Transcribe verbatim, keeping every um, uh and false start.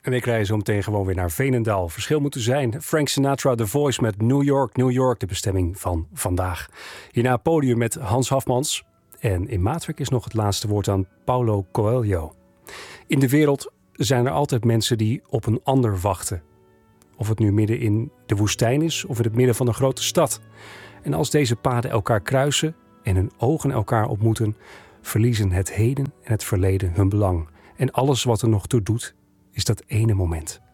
En ik rij zo meteen gewoon weer naar Veenendaal. Verschil moet er zijn. Frank Sinatra, The Voice met New York, New York, de bestemming van vandaag. Hierna het podium met Hans Hafmans. En in Maatwerk is nog het laatste woord aan Paulo Coelho. In de wereld zijn er altijd mensen die op een ander wachten. Of het nu midden in de woestijn is of in het midden van een grote stad. En als deze paden elkaar kruisen en hun ogen elkaar ontmoeten, verliezen het heden en het verleden hun belang. En alles wat er nog toe doet, is dat ene moment.